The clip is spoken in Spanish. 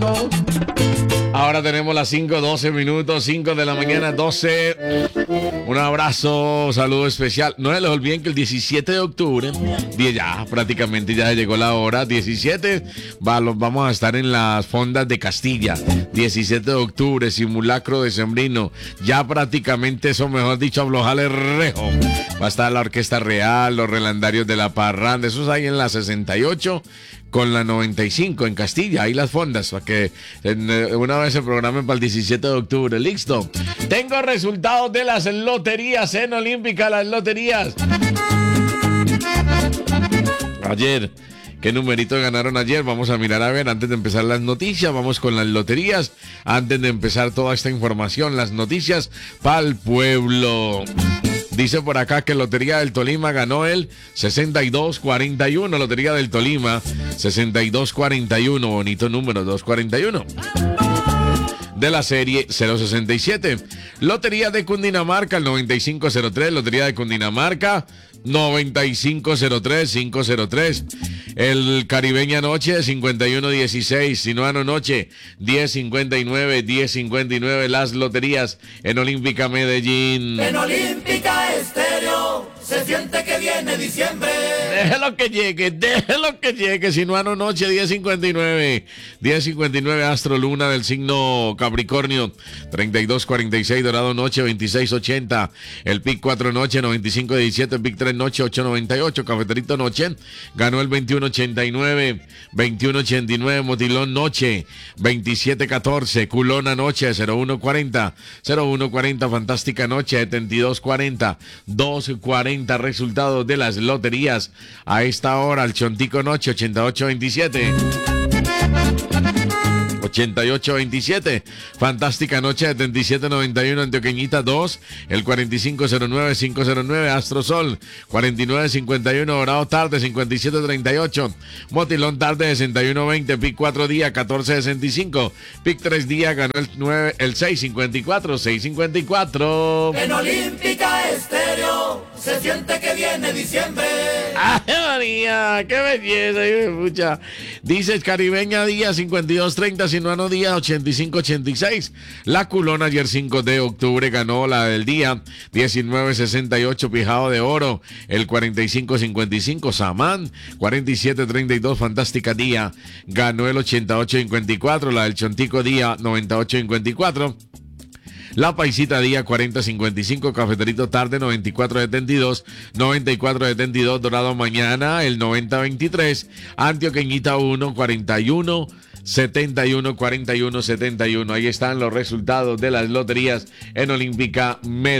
Ahora tenemos las 5:12 minutos, 5 de la mañana, 12. Un abrazo, saludo especial. No se les olviden que el 17 de octubre, ya prácticamente ya llegó la hora, 17, vamos a estar en las fondas de Castilla. 17 de octubre, simulacro decembrino. Ya prácticamente eso, mejor dicho, aflojar el rejo. Va a estar la Orquesta Real, los Relandarios de la Parranda, esos hay en la 68. Con la 95 en Castilla, ahí las fondas, para que una vez se programen para el 17 de octubre. Listo. Tengo resultados de las loterías en Olímpica, las loterías. Ayer, ¿qué numerito ganaron ayer? Vamos a mirar a ver, antes de empezar las noticias, vamos con las loterías. Antes de empezar toda esta información, las noticias para el pueblo. Dice por acá que Lotería del Tolima ganó el 6241. Lotería del Tolima, 6241. Bonito número, 241. De la serie 067. Lotería de Cundinamarca, el 9503. Lotería de Cundinamarca, 9503-503. El Caribeña Noche, 5116. Sinuano Noche, 1059-1059. Las loterías en Olímpica Medellín. En Olímpica Estéreo se siente que viene diciembre. Déjelo que llegue. Sinuano Noche, 1059. 1059, Astro Luna del signo Capricornio, 3246. Dorado Noche, 2680. El PIC 4 Noche, 9517. El PIC 3 Noche, 898. Cafeterito Noche ganó el 2189. 2189. Motilón Noche, 2714. Culona Noche, 0140. 0140. Fantástica Noche, 7240. 240. Resultados de las loterías a esta hora. El Chontico Noche, 8827. 8827. Fantástica Noche, 7791. Antioqueñita 2, el 4509-509. Astro Sol, 4951. Dorado Tarde, 5738. Motilón Tarde, 6120. PIC 4 Día, 1465. PIC 3 Día ganó el 654. 654. En Olímpica Estéreo se siente que viene diciembre. ¡Ay, María! ¡Qué belleza! Mucha. Dice Caribeña Día, 5230. Sinuano Día, 8586. La Culona ayer 5 de octubre ganó la del día, 1968. Pijado de Oro, el 4555. Samán, 4732. Fantástica Día ganó el 8854. La del Chontico Día, 9854. La Paisita Día, 4055. Cafeterito Tarde, 9472. 9472. Dorado Mañana, el 9023. Antioqueñita 1, 41 71 41 71. Ahí están los resultados de las loterías en Olímpica Medellín.